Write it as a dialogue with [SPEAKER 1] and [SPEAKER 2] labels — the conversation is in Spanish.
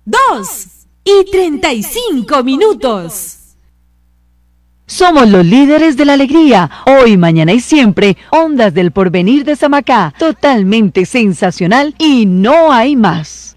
[SPEAKER 1] 2:35.
[SPEAKER 2] Somos los líderes de la alegría, hoy, mañana y siempre, Ondas del Porvenir de Samacá, totalmente sensacional y no hay más.